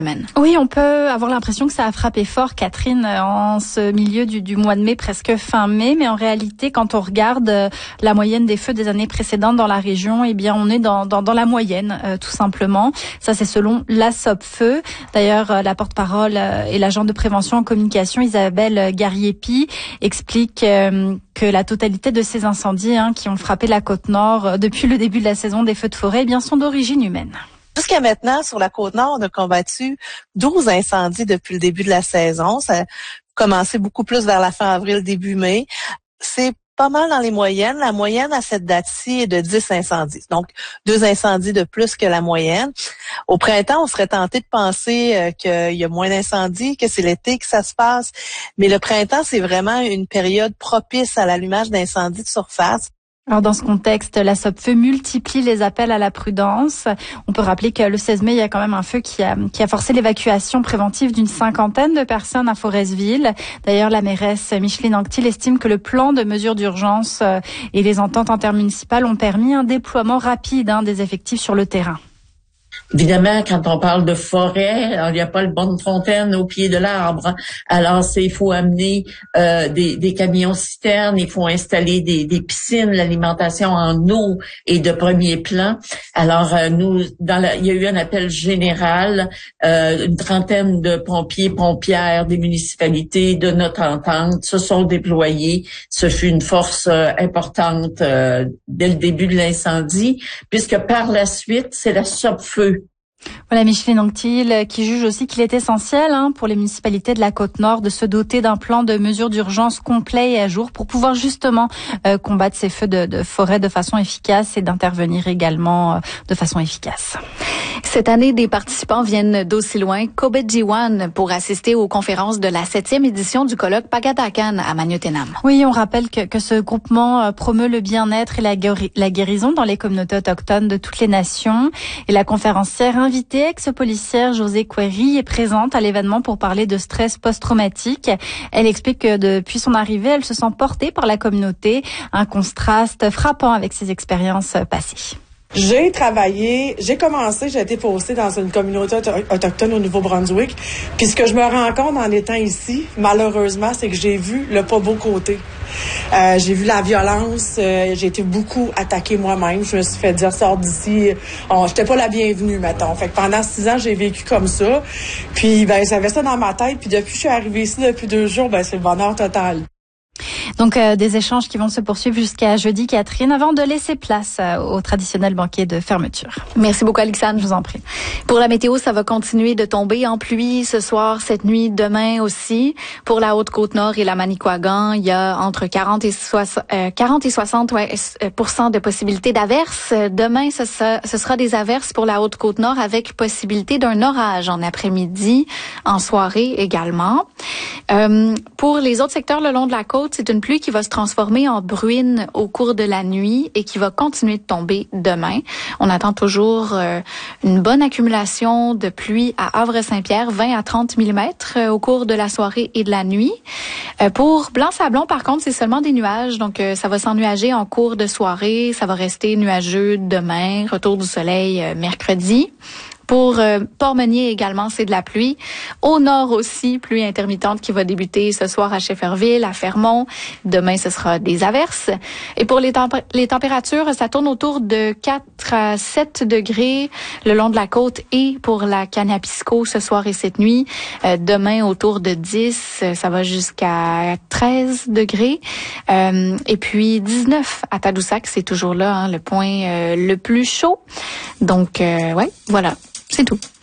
Oui, on peut avoir l'impression que ça a frappé fort, Catherine, en ce milieu du mois de mai, presque fin mai. Mais en réalité, quand on regarde la moyenne des feux des années précédentes dans la région, eh bien, on est dans la moyenne, tout simplement. Ça, c'est selon la SOPFEU. D'ailleurs, la porte-parole et l'agent de prévention en communication, Isabelle Gariepi, explique que la totalité de ces incendies qui ont frappé la Côte-Nord depuis le début de la saison des feux de forêt, eh bien, sont d'origine humaine. Jusqu'à maintenant, sur la Côte-Nord, on a combattu 12 incendies depuis le début de la saison. Ça a commencé beaucoup plus vers la fin avril, début mai. C'est pas mal dans les moyennes. La moyenne à cette date-ci est de 10 incendies. Donc, 2 incendies de plus que la moyenne. Au printemps, on serait tenté de penser qu'il y a moins d'incendies, que c'est l'été que ça se passe. Mais le printemps, c'est vraiment une période propice à l'allumage d'incendies de surface. Alors dans ce contexte, la SOPFEU multiplie les appels à la prudence. On peut rappeler que le 16 mai, il y a quand même un feu qui a forcé l'évacuation préventive d'une 50aine de personnes à Forestville. D'ailleurs, la mairesse Micheline Anctil estime que le plan de mesures d'urgence et les ententes intermunicipales ont permis un déploiement rapide des effectifs sur le terrain. Évidemment, quand on parle de forêt, il n'y a pas le bonne fontaine au pied de l'arbre. Alors, il faut amener des camions citernes, il faut installer des piscines, l'alimentation en eau est de premier plan. Alors, il y a eu un appel général, une trentaine de pompiers, pompières des municipalités de notre entente se sont déployés. Ce fut une force importante dès le début de l'incendie, puisque par la suite, c'est la SOPFEU. Voilà, Micheline Anctil qui juge aussi qu'il est essentiel pour les municipalités de la Côte-Nord de se doter d'un plan de mesures d'urgence complet et à jour pour pouvoir justement combattre ces feux de forêt de façon efficace et d'intervenir également de façon efficace. Cette année, des participants viennent d'aussi loin qu'Obedjiwan pour assister aux conférences de la 7e édition du colloque Pagatakan à Magnotenam. Oui, on rappelle que ce groupement promeut le bien-être et la guérison dans les communautés autochtones de toutes les nations. Et la conférencière invitée, ex-policière Josée Query, est présente à l'événement pour parler de stress post-traumatique. Elle explique que depuis son arrivée, elle se sent portée par la communauté, un contraste frappant avec ses expériences passées. J'ai été postée dans une communauté autochtone au Nouveau-Brunswick. Puis ce que je me rends compte en étant ici, malheureusement, c'est que j'ai vu le pas beau côté. J'ai vu la violence, j'ai été beaucoup attaquée moi-même. Je me suis fait dire, sors d'ici. J'étais pas la bienvenue, mettons. Fait que pendant 6 ans, j'ai vécu comme ça. Puis, j'avais ça dans ma tête. Puis depuis que je suis arrivée ici, depuis 2 jours, c'est le bonheur total. Donc des échanges qui vont se poursuivre jusqu'à jeudi, Catherine, avant de laisser place au traditionnel banquet de fermeture. Merci beaucoup, Alexandre. Je vous en prie. Pour la météo, ça va continuer de tomber en pluie ce soir, cette nuit, demain aussi. Pour la Haute-Côte-Nord et la Manicouagan, il y a entre 40 et 60 % de possibilités d'averses. Demain, ce sera des averses pour la Haute-Côte-Nord avec possibilité d'un orage en après-midi, en soirée également. Pour les autres secteurs le long de la côte, c'est une pluie qui va se transformer en bruine au cours de la nuit et qui va continuer de tomber demain. On attend toujours une bonne accumulation de pluie à Havre-Saint-Pierre, 20 à 30 mm au cours de la soirée et de la nuit. Pour Blanc-Sablon, par contre, c'est seulement des nuages, donc ça va s'ennuager en cours de soirée. Ça va rester nuageux demain, retour du soleil mercredi. Pour Port-Meunier également, c'est de la pluie. Au nord aussi, pluie intermittente qui va débuter ce soir à Shefferville, à Fermont. Demain, ce sera des averses. Et pour les températures, ça tourne autour de 4 à 7 degrés le long de la côte et pour la Kanapisco ce soir et cette nuit. Demain, autour de 10, ça va jusqu'à 13 degrés. Et puis 19 à Tadoussac, c'est toujours là, le point le plus chaud. Donc, voilà. C'est tout.